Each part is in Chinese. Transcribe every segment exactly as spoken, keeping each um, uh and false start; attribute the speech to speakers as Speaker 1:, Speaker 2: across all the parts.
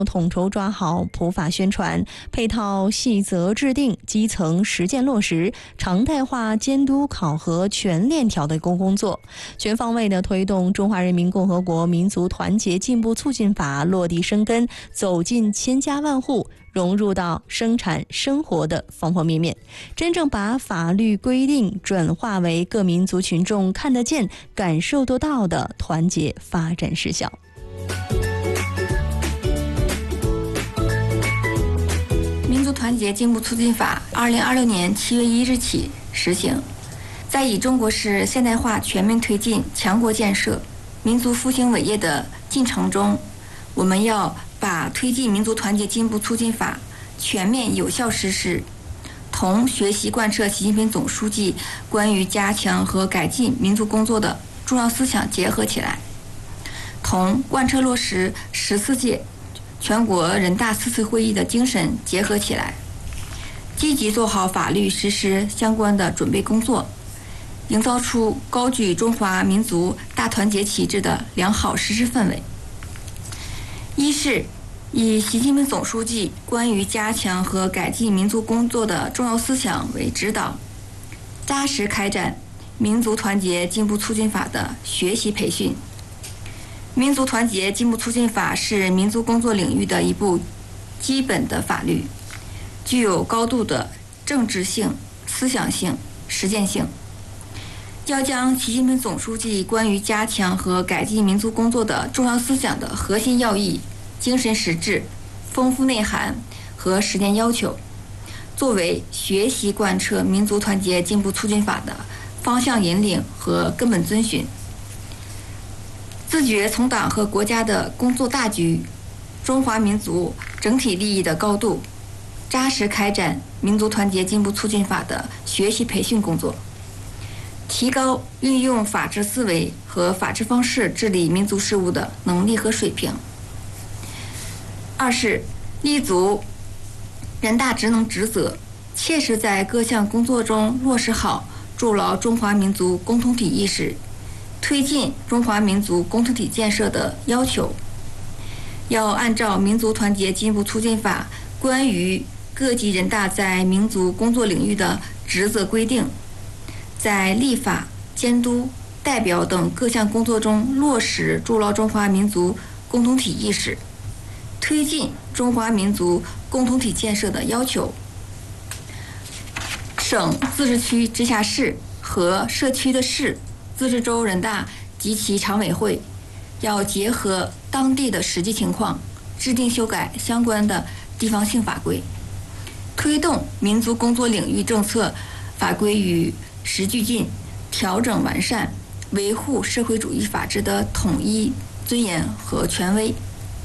Speaker 1: 统筹抓好普法宣传、配套细则制定、基层实践落实、常态化监督考核全链条的工工作，全方位的推动《中华人民共和国民族团结进步促进法》落地生根，走进千家万户，融入到生产生活的方方面面，真正把法律规定转化为各民族群众看得见、感受得到的团结发展实效。
Speaker 2: 民族团结进步促进法二零二六年七月一日起实行。在以中国式现代化全面推进强国建设、民族复兴伟业的进程中，我们要把推进民族团结进步促进法全面有效实施，同学习贯彻习近平总书记关于加强和改进民族工作的重要思想结合起来，同贯彻落实十四届全国人大四次会议的精神结合起来，积极做好法律实施相关的准备工作，营造出高举中华民族大团结旗帜的良好实施氛围。一是以习近平总书记关于加强和改进民族工作的重要思想为指导，扎实开展民族团结进步促进法的学习培训。民族团结进步促进法是民族工作领域的一部基本的法律，具有高度的政治性、思想性、实践性。要将习近平总书记关于加强和改进民族工作的重要思想的核心要义、精神实质、丰富内涵和实践要求，作为学习贯彻民族团结进步促进法的方向引领和根本遵循。自觉从党和国家的工作大局、中华民族整体利益的高度，扎实开展民族团结进步促进法的学习培训工作，提高运用法治思维和法治方式治理民族事务的能力和水平。二是立足人大职能职责，切实在各项工作中落实好筑牢中华民族共同体意识、推进中华民族共同体建设的要求，要按照民族团结进步促进法关于各级人大在民族工作领域的职责规定，在立法、监督、代表等各项工作中落实筑牢中华民族共同体意识，推进中华民族共同体建设的要求。省、自治区、直辖市和社区的市、自治州人大及其常委会要结合当地的实际情况，制定修改相关的地方性法规，推动民族工作领域政策法规与时俱进，调整完善，维护社会主义法治的统一尊严和权威。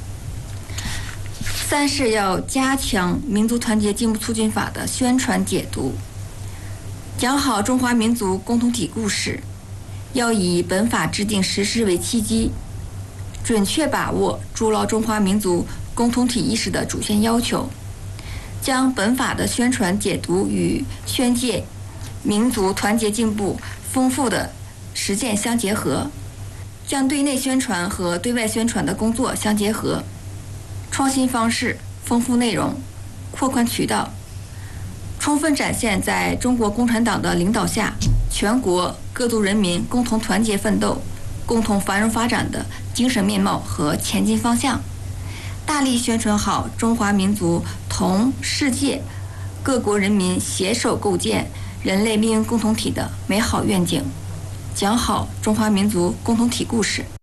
Speaker 2: 三是要加强民族团结进步促进法的宣传解读，讲好中华民族共同体故事，要以本法制定实施为契机，准确把握筑牢中华民族共同体意识的主线要求，将本法的宣传解读与宣介民族团结进步丰富的实践相结合，将对内宣传和对外宣传的工作相结合，创新方式、丰富内容、扩宽渠道，充分展现在中国共产党的领导下，全国各族人民共同团结奋斗、共同繁荣发展的精神面貌和前进方向，大力宣传好中华民族同世界各国人民携手构建人类命运共同体的美好愿景，讲好中华民族共同体故事。